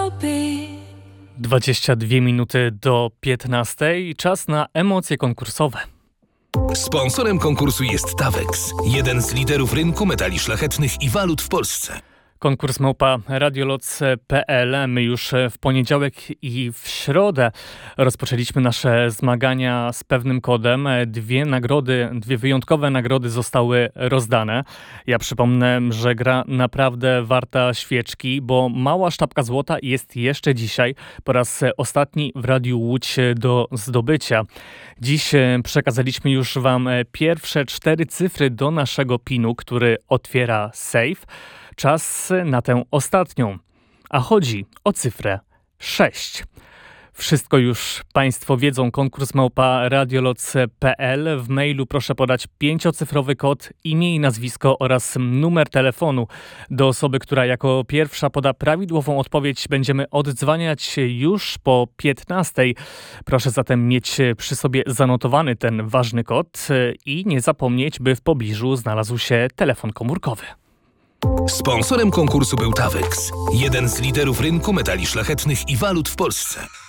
22 minuty do 15. Czas na emocje konkursowe. Sponsorem konkursu jest Tawex, jeden z liderów rynku metali szlachetnych i walut w Polsce. Konkurs małpa radioloc.pl. My już w poniedziałek i w środę rozpoczęliśmy nasze zmagania z pewnym kodem. Dwie wyjątkowe nagrody zostały rozdane. Ja przypomnę, że gra naprawdę warta świeczki, bo mała sztabka złota jest jeszcze dzisiaj po raz ostatni w Radiu Łódź do zdobycia. Dziś przekazaliśmy już Wam pierwsze 4 cyfry do naszego PIN-u, który otwiera safe. Czas na tę ostatnią, a chodzi o cyfrę 6. Wszystko już Państwo wiedzą. Konkurs małpa radioloc.pl. W mailu proszę podać 5-cyfrowy kod, imię i nazwisko oraz numer telefonu. Do osoby, która jako pierwsza poda prawidłową odpowiedź, będziemy oddzwaniać już po 15. Proszę zatem mieć przy sobie zanotowany ten ważny kod i nie zapomnieć, by w pobliżu znalazł się telefon komórkowy. Sponsorem konkursu był Tawex, jeden z liderów rynku metali szlachetnych i walut w Polsce.